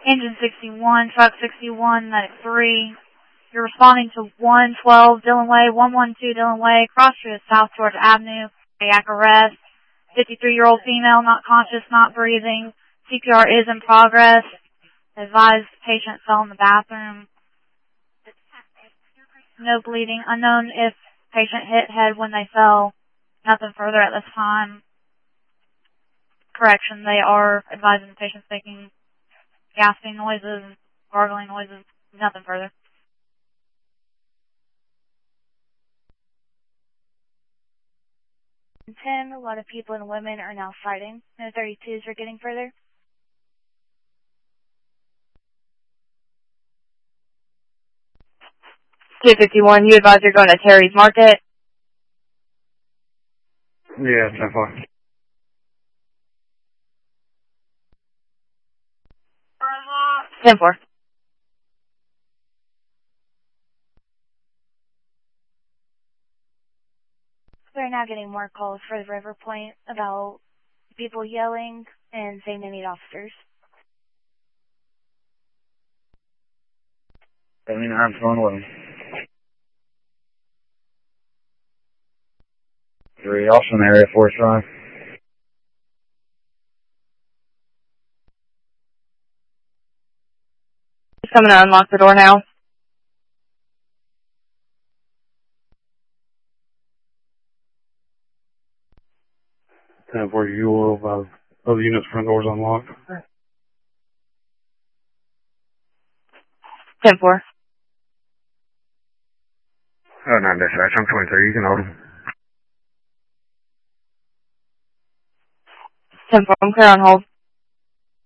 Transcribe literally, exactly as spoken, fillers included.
Engine sixty-one, truck sixty-one, medic three. You're responding to one twelve Dillon Way, one one two Dillon Way, Cross Street, South Georgia Avenue, cardiac arrest. fifty-three-year-old female, not conscious, not breathing. C P R is in progress. Advised patient fell in the bathroom. No bleeding. Unknown if patient hit head when they fell. Nothing further at this time. Correction, they are advising the patient making gasping noises, gargling noises. Nothing further. ten, a lot of people and women are now fighting. No thirty-twos are getting further. two fifty-one, you advise you're going to Terry's Market? Yeah, ten four. ten four. We're now getting more calls for the River Point about people yelling and saying they need officers. seventy-nine, going with them. Three, also in the area, Forest Drive. He's coming to unlock the door now. ten four, you will have other units front doors unlocked. ten four. Oh, not dispatch, I'm twenty-three, you can hold them. ten four, I'm clear on hold.